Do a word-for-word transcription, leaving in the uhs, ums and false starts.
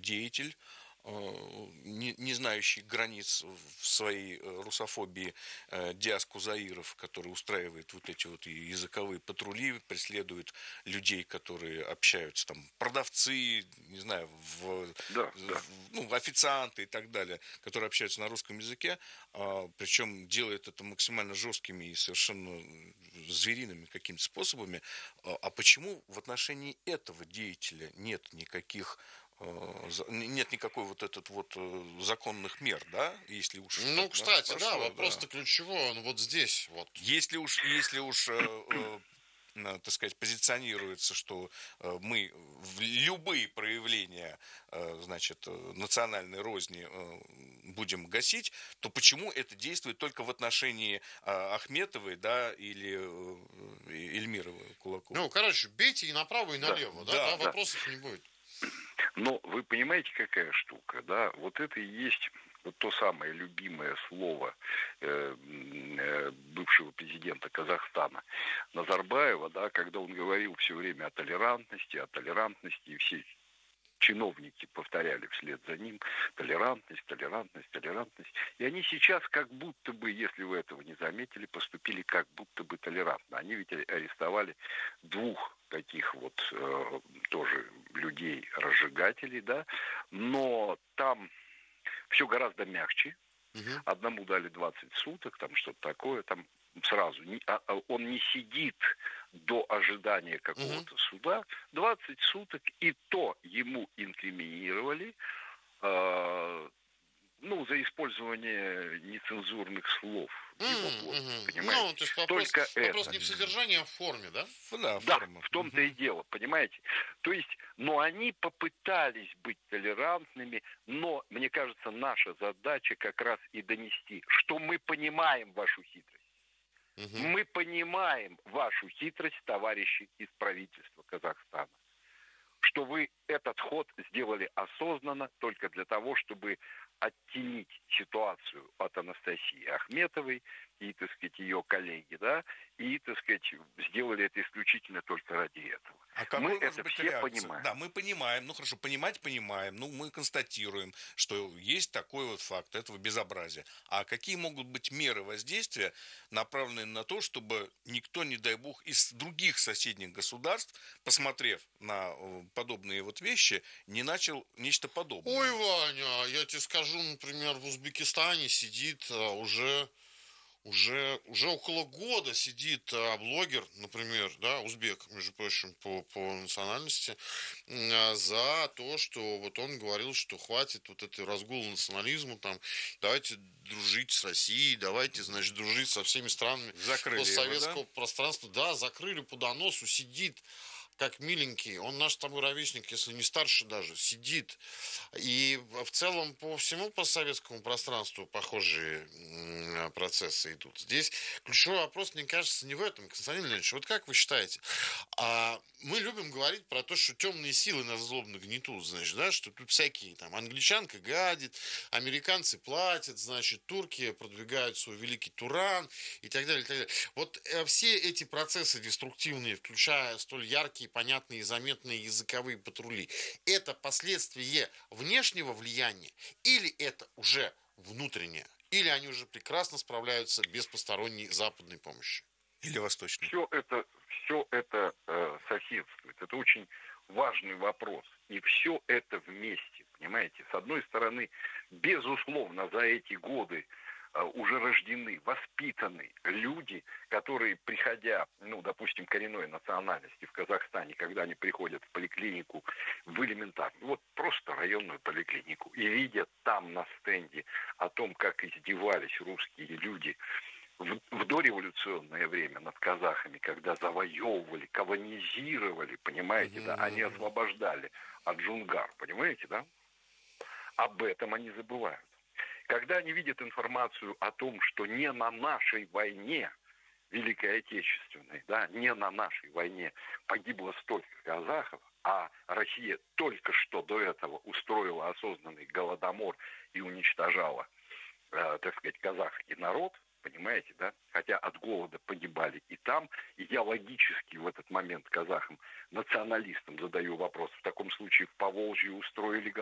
деятель, не, не знающий границ в своей русофобии, Диас Кузаиров, который устраивает вот эти вот языковые патрули, преследует людей, которые общаются, там, продавцы, не знаю, в, Да, да. в, ну, официанты и так далее, которые общаются на русском языке, причем делает это максимально жесткими и совершенно звериными какими-то способами. А почему в отношении этого деятеля нет никаких нет никакой вот этот вот законных мер, да, если уж Ну, так, да, кстати, да, спрашиваю, вопрос-то да. ключевой, он вот здесь, вот. Если уж, если уж, э, э, так сказать, позиционируется, что э, мы в любые проявления, э, значит, национальной розни э, будем гасить, то почему это действует только в отношении э, Ахметовой, да, или э, Эльмировой Кулаковой? Ну, короче, бейте и направо, и налево, да, да, да, да. вопросов не будет. Но вы понимаете, какая штука, да? Вот это и есть вот то самое любимое слово э, э, бывшего президента Казахстана Назарбаева, да, когда он говорил все время о толерантности, о толерантности, и все чиновники повторяли вслед за ним толерантность, толерантность, толерантность. И они сейчас как будто бы, если вы этого не заметили, поступили как будто бы толерантно. Они ведь арестовали двух таких вот э, тоже людей-разжигателей, да, но там все гораздо мягче. Угу. Одному дали двадцать суток, там что-то такое, там сразу. Не, а, он не сидит до ожидания какого-то угу. суда. двадцать суток, и то ему инкриминировали, э, ну, за использование нецензурных слов в его блоге, mm-hmm. понимаете? Ну, то есть вопрос, Только вопрос это. не в содержании, а в форме, да? Да, да, форма. в том-то и дело, понимаете? То есть, но они попытались быть толерантными, но, мне кажется, наша задача как раз и донести, что мы понимаем вашу хитрость. Угу. Мы понимаем вашу хитрость, товарищи из правительства Казахстана. Что вы этот ход сделали осознанно только для того, чтобы оттенить ситуацию от Анастасии Ахметовой и, так сказать, ее коллеги, да, и, так сказать, сделали это исключительно только ради этого. А какой мы может это быть все реакция? понимаем. Да, мы понимаем, ну хорошо, понимать понимаем, ну мы констатируем, что есть такой вот факт этого безобразия. А какие могут быть меры воздействия, направленные на то, чтобы никто, не дай бог, из других соседних государств, посмотрев на подобные вот вещи, не начал нечто подобное? Ой, Ваня, я тебе скажу, например, в Узбекистане сидит уже... Уже, уже около года сидит а, блогер, например, да, узбек, между прочим, по, по национальности, а, за то, что вот он говорил, что хватит вот этой разгула национализму, там, давайте дружить с Россией, давайте, значит, дружить со всеми странами закрыли постсоветского его, да? пространства. Да, закрыли по доносу, сидит как миленький, он наш с тобой ровесник, если не старше даже, сидит. И в целом по всему постсоветскому пространству похожие процессы идут. Здесь ключевой вопрос, мне кажется, не в этом, Константин Леонидович. Вот как вы считаете? А мы любим говорить про то, что темные силы нас злобно гнетут, значит, да, что тут всякие там англичанка гадит, американцы платят, значит, турки продвигают свой великий Туран и так далее, и так далее. Вот э, все эти процессы деструктивные, включая столь яркие, понятные и заметные языковые патрули, это последствие внешнего влияния или это уже внутреннее? Или они уже прекрасно справляются без посторонней западной помощи? Или восточной? Все это, все это э, соседствует. Это очень важный вопрос. И все это вместе, понимаете? С одной стороны, безусловно, за эти годы уже рождены, воспитаны люди, которые, приходя, ну, допустим, коренной национальности в Казахстане, когда они приходят в поликлинику, в элементарную, вот просто районную поликлинику, и видят там на стенде о том, как издевались русские люди в, в дореволюционное время над казахами, когда завоевывали, колонизировали, понимаете, да, они освобождали от джунгар, понимаете, да? Об этом они забывают. Когда они видят информацию о том, что не на нашей войне, Великой Отечественной, да, не на нашей войне погибло столько казахов, а Россия только что до этого устроила осознанный голодомор и уничтожала, э, так сказать, казахский народ, понимаете, да? Хотя от голода погибали и там. И я логически в этот момент казахам, националистам задаю вопрос. В таком случае в Поволжье устроили голодомор.